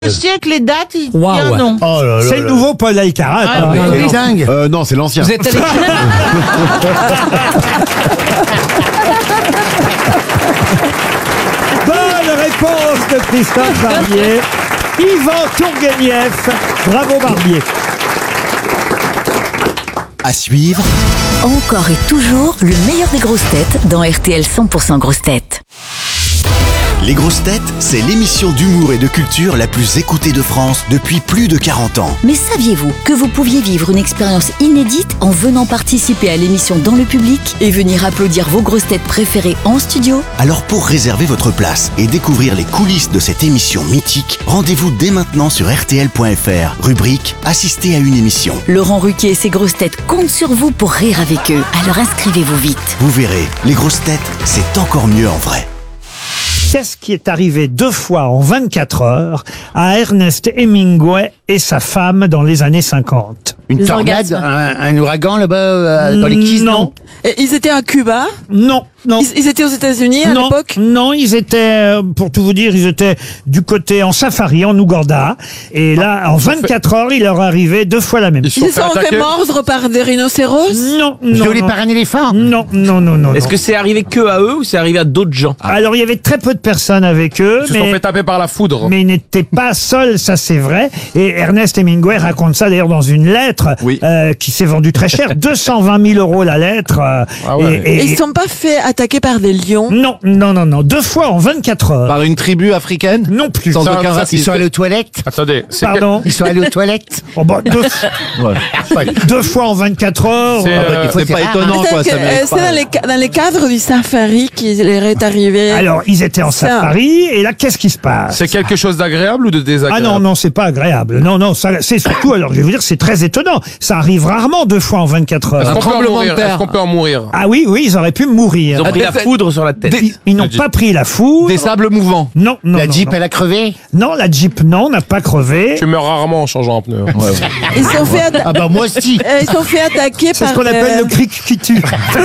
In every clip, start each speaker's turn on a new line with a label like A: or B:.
A: Je sais que les dates, il
B: Wow.
A: y a un nom.
C: Oh là là
B: C'est le
C: là.
B: nouveau Paul Alcarat.
A: Ah,
B: hein.
A: oui.
C: C'est dingue.
D: Non, c'est l'ancien.
E: Vous êtes allé...
B: Bonne réponse de Christophe Barbier. Yvan Tourguenieff. Bravo Barbier.
F: À suivre,
G: Encore et toujours le meilleur des grosses têtes dans RTL 100% grosses têtes.
F: Les grosses têtes, c'est l'émission d'humour et de culture la plus écoutée de France depuis plus de 40 ans.
G: Mais saviez-vous que vous pouviez vivre une expérience inédite en venant participer à l'émission dans le public et venir applaudir vos grosses têtes préférées en studio?
F: Alors pour réserver votre place et découvrir les coulisses de cette émission mythique, rendez-vous dès maintenant sur rtl.fr, rubrique Assister à une émission.
G: Laurent Ruquier et ses grosses têtes comptent sur vous pour rire avec eux. Alors inscrivez-vous vite.
F: Vous verrez, les grosses têtes, c'est encore mieux en vrai.
B: Qu'est-ce qui est arrivé 2 fois en 24 heures à Ernest Hemingway et sa femme dans les années 50?
C: Une tornade, un ouragan là-bas dans les Keys, non?
A: Et ils étaient à Cuba.
B: Non, non.
A: Ils étaient aux États-Unis à
B: Non,
A: l'époque.
B: non, ils étaient, pour tout vous dire, ils étaient du côté en safari, en Ouganda. Et là, en 24 heures, il leur arrivait 2 fois la même chose.
A: Ils se sont fait mordre par des rhinocéros.
B: Non, non,
C: Violé
B: non.
C: par un éléphant?
B: Non, non, non, non.
E: Est-ce
B: non.
E: que c'est arrivé que à eux ou c'est arrivé à d'autres gens?
B: Alors, il y avait très peu de personnes avec eux,
D: Ils se sont
B: mais,
D: fait taper par la foudre.
B: mais ils n'étaient pas seuls, ça c'est vrai. Et Ernest Hemingway raconte ça d'ailleurs dans une lettre
D: Oui.
B: qui s'est vendue très cher, 220 000 € la lettre.
D: Ah ouais.
A: Et ils ne sont pas fait attaquer par des lions.
B: Non, non, non, non. 2 fois en 24 heures.
E: Par une tribu africaine?
B: Non plus.
E: Sans
D: Ça,
E: aucun
D: ça,
E: racisme.
C: Ils sont allés aux toilettes?
D: Attendez, c'est
B: Pardon.
C: Ils sont allés aux toilettes?
B: Oh, bah, 2 fois en 24 heures.
D: C'est,
E: C'est pas étonnant, quoi. Ça mérite
A: C'est
E: pas.
A: dans les cadres du safari qu'il leur est arrivé.
B: Alors, ils étaient en
A: Ça.
B: safari, et là, qu'est-ce qui se passe?
D: c'est quelque chose d'agréable ou de
B: Ah
D: désagréable?
B: non, non, c'est pas agréable. Non, non, ça, c'est surtout, alors je vais vous dire, c'est très étonnant. Ça arrive rarement 2 fois en 24
D: Est-ce
B: heures.
D: qu'on peut en
E: tremblement de
D: mourir?
E: terre.
D: Est-ce qu'on peut en mourir?
B: Ah oui, oui, ils auraient pu mourir.
E: Ils ont pris la foudre sur la tête.
B: Ils n'ont pas pris la foudre.
E: Des sables mouvants.
B: Non, non,
C: La
B: non,
C: Jeep,
B: non.
C: elle a crevé?
B: Non, la Jeep, non, n'a pas crevé.
D: Tu meurs rarement en changeant un pneu.
A: Ils sont fait,
C: Ah bah moi aussi.
A: ils sont fait attaquer
B: C'est
A: par
B: ce qu'on appelle le cric qui tue.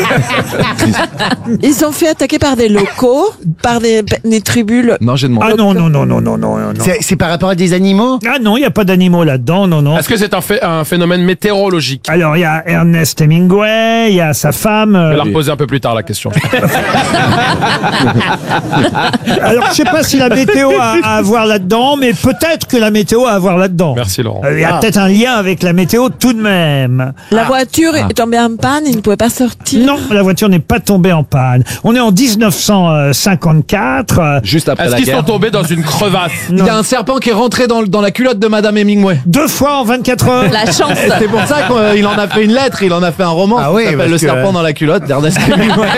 A: Ils sont fait attaquer par des locaux, par des tribus.
E: Non, j'ai demandé.
B: Ah non, non, non, non, non, non, non.
C: C'est par rapport à des animaux?
B: Ah non, il n'y a pas d'animaux là-dedans, non, non.
D: Est-ce que c'est un phénomène météorologique?
B: Alors, il y a Ernest Hemingway, il y a sa femme.
D: Je vais la reposer un peu plus tard, la question.
B: Alors, je sais pas si la météo a à voir là-dedans, mais peut-être que la météo a à voir là-dedans.
D: Merci, Laurent.
B: Il y a peut-être un lien avec la météo tout de même.
A: La voiture est tombée en panne, ils ne pouvaient pas sortir.
B: Non, la voiture n'est pas tombée en panne. On est en 1954.
E: Juste après
D: Est-ce
E: la
D: qu'ils
E: guerre.
D: sont tombés dans une crevasse?
E: Il y a un serpent qui est rentré dans la culotte de Madame Hemingway.
B: 2 fois en 24 heures.
G: La chance.
E: Et c'est pour ça qu'il en a fait une lettre, il en a fait un roman.
C: Ah oui,
E: qui s'appelle
C: parce
E: Le
C: que-
E: serpent dans la culotte d'Ernest Hemingway.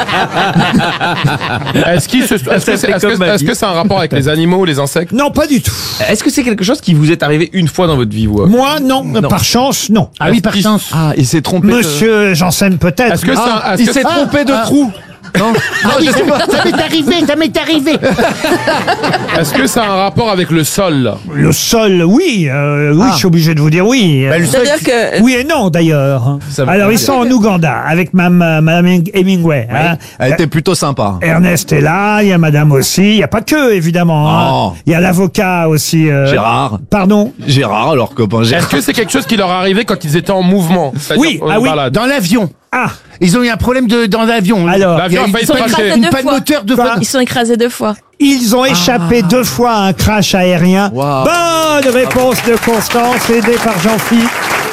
D: Est-ce que c'est un rapport avec les animaux ou les insectes?
B: Non, pas du tout.
H: Est-ce que c'est quelque chose qui vous est arrivé une fois dans votre vie, vous?
B: Moi, non. Par chance, non.
C: Ah oui, par chance.
E: Ah, il s'est trompé.
B: Monsieur Janssen, peut-être.
D: Est-ce que
E: Ah,
D: c'est
E: il s'est trompé de trou. Non,
C: Oui, ça m'est arrivé, ça m'est arrivé.
D: est-ce que ça a un rapport avec le sol?
B: Le sol, oui. Oui, je suis obligé de vous dire oui.
C: Bah, le sol,
A: C'est-à-dire que
B: Oui et non, d'ailleurs.
E: Ça veut
B: Alors, ils
E: dire-
B: sont en Ouganda avec Madame Hemingway. Hein.
E: Elle était plutôt sympa.
B: Ernest est là, il y a Madame aussi. Il n'y a pas que, évidemment. hein.
E: Oh.
B: Il y a l'avocat aussi.
E: Gérard.
B: Pardon.
E: Gérard, alors copain
D: Est-ce
E: Gérard.
D: que c'est quelque chose qui leur est arrivé quand ils étaient en mouvement? C'est-à-dire
B: Oui,
D: en
B: ah oui.
D: balade?
C: dans l'avion.
B: Ah,
C: Ils ont eu un problème dans l'avion.
B: alors,
D: L'avion a failli se cracher.
C: Une panne moteur de
B: Quoi
G: Ils sont écrasés 2 fois.
B: ils ont échappé 2 fois à un crash aérien.
E: Wow.
B: Bonne réponse de Constance, aidée par Jean-Philippe.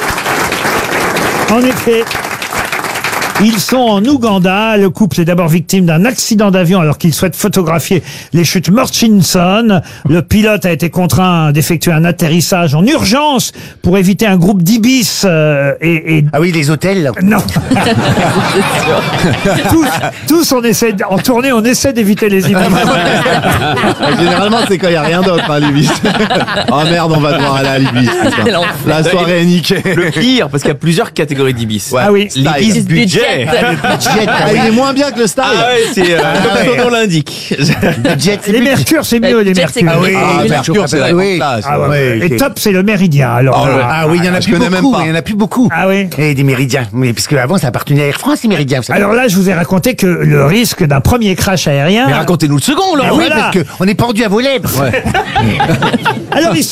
B: En effet, ils sont en Ouganda. Le couple est d'abord victime d'un accident d'avion alors qu'il souhaite photographier les chutes Murchison. Le pilote a été contraint d'effectuer un atterrissage en urgence pour éviter un groupe d'ibis et
C: Ah oui, les hôtels. Là.
B: non. tous on essaie en tournée, on essaie d'éviter les ibis.
E: Généralement, c'est quand il n'y a rien d'autre, hein, l'Ibis. Oh merde, on va devoir aller à l'Ibis. putain. La soirée est niquée.
H: Le pire, parce qu'il y a plusieurs catégories d'ibis.
B: Ah oui.
H: L'ibis budget, Ouais.
E: Il est moins bien que le Star.
H: Ah ouais, c'est comme son nom l'indique.
B: Les Mercure, c'est mieux, les Mercure.
C: Ah oui,
E: Mercure, c'est la grande classe.
B: Ah ouais.
C: Ouais,
B: Et
C: ok.
B: top, c'est le Méridien. Alors,
C: Ah oui, il y en a
E: je
C: plus
E: connais même
C: beaucoup.
E: pas.
C: Il y en a plus beaucoup.
B: ah oui.
C: Et des Méridiens. Mais parce qu'avant, ça appartenait à Air France, les Méridiens. Vous savez.
B: Alors là, je vous ai raconté que le risque d'un premier crash aérien.
H: Mais racontez-nous le second, là.
B: Ah,
C: oui,
B: voilà.
C: parce qu'on est pendu à vos lèvres.
B: Alors ils sont